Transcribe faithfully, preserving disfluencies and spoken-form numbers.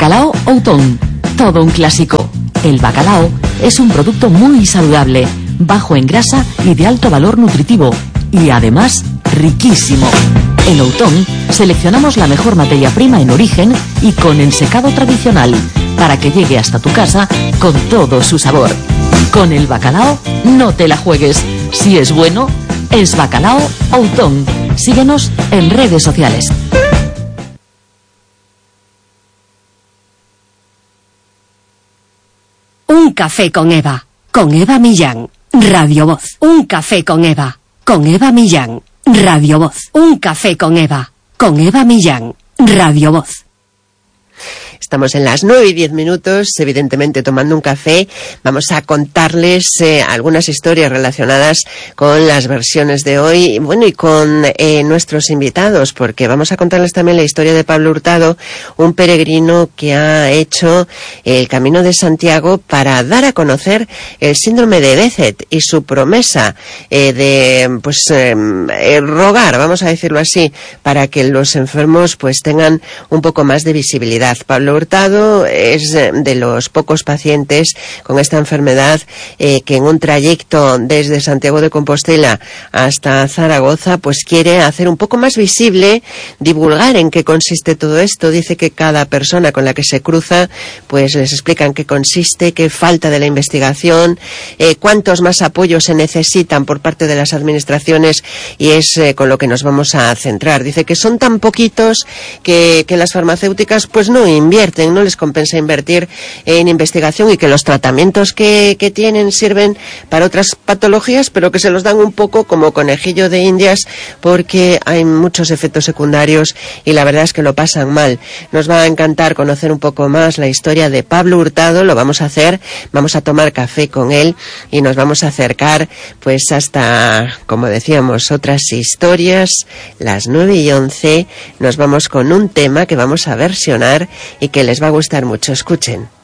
Bacalao Outón, todo un clásico. El bacalao es un producto muy saludable, bajo en grasa y de alto valor nutritivo, y además riquísimo. En Outón seleccionamos la mejor materia prima en origen y con ensecado tradicional, para que llegue hasta tu casa con todo su sabor. Con el bacalao no te la juegues. Si es bueno, es Bacalao Outón. Síguenos en redes sociales. Un café con Eva, con Eva Millán, Radio Voz. Un café con Eva, con Eva Millán, Radio Voz. Un café con Eva, con Eva Millán, Radio Voz. Estamos en las nueve y diez minutos, evidentemente tomando un café. Vamos a contarles eh, algunas historias relacionadas con las versiones de hoy, bueno, y con eh, nuestros invitados, porque vamos a contarles también la historia de Pablo Hurtado, un peregrino que ha hecho el Camino de Santiago para dar a conocer el síndrome de Behçet y su promesa eh, de, pues, eh, eh, rogar, vamos a decirlo así, para que los enfermos pues tengan un poco más de visibilidad. Pablo Hurtado es de los pocos pacientes con esta enfermedad eh, que en un trayecto desde Santiago de Compostela hasta Zaragoza pues quiere hacer un poco más visible, divulgar en qué consiste todo esto. Dice que cada persona con la que se cruza pues les explica en qué consiste, qué falta de la investigación, eh, cuántos más apoyos se necesitan por parte de las administraciones, y es eh, con lo que nos vamos a centrar. Dice que son tan poquitos que, que las farmacéuticas pues no invierten, no les compensa invertir en investigación, y que los tratamientos que, que tienen sirven para otras patologías, pero que se los dan un poco como conejillo de indias porque hay muchos efectos secundarios y la verdad es que lo pasan mal. Nos va a encantar conocer un poco más la historia de Pablo Hurtado. Lo vamos a hacer, vamos a tomar café con él y nos vamos a acercar pues hasta, como decíamos, otras historias. Las nueve y once nos vamos con un tema que vamos a versionar y que les va a gustar mucho. Escuchen.